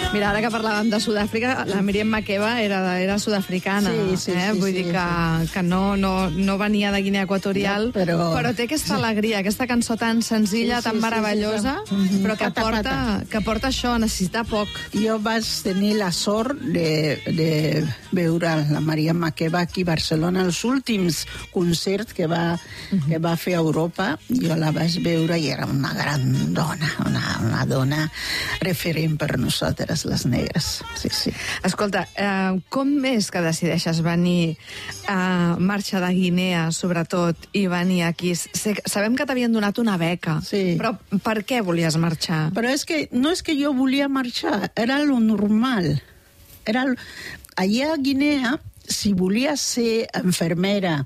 Mira, ara que parlàvem de Sud-àfrica, la Miriam Makeba era sud-africana. Sí, Vull dir que no venia de Guinea Equatorial, però té aquesta alegria, aquesta cançó tan senzilla, tan meravellosa, però que porta això, a necessitar poc. Jo vaig tenir la sort de veure la Miriam Makeba aquí a Barcelona. Els últims concerts que va fer a Europa, jo la vaig veure i era una gran dona, una dona referent per nosaltres, les negres. Sí. Escolta, com és que decideixes venir a marxar de Guinea, sobretot, i venir aquí? Sabem que t'havien donat una beca, però per què volies marxar? Però no és que jo volia marxar, era lo normal. Allà a Guinea, si volies ser infermera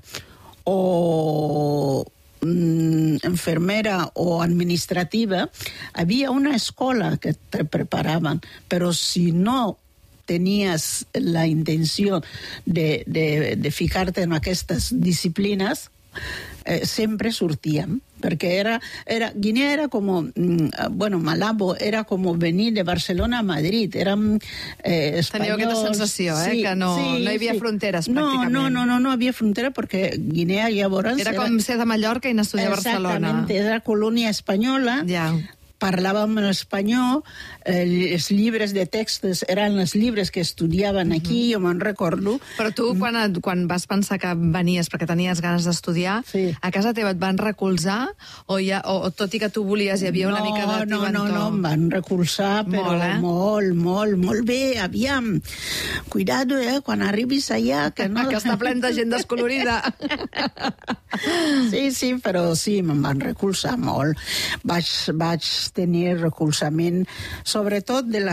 o administrativa, havia una escola que te preparaven, però si no tenies la intenció de ficar-te en aquestes disciplines, sempre sortíem, perquè Guinea era com, Malabo era com venir de Barcelona a Madrid, érem espanyols. Teníeu aquesta sensació, que no hi havia fronteres, pràcticament. No havia frontera, perquè Guinea llavors... Era com ser de Mallorca i nascut a Barcelona. Exactament, era colònia espanyola. Ja. Parlàvem en espanyol, els llibres de textos eren els llibres que estudiaven aquí, jo me'n recordo. Però tu, quan vas pensar que venies perquè tenies ganes d'estudiar, a casa teva et van recolzar? O tot i que tu volies, hi havia una mica de tibantó? No, em van recolzar, però molt bé, aviam. Cuidado, quan arribis allà, que no... Que està plen de gent descolorida. Sí, però sí, me'n van recolzar molt. Vaig tenir recolzament, sobretot de la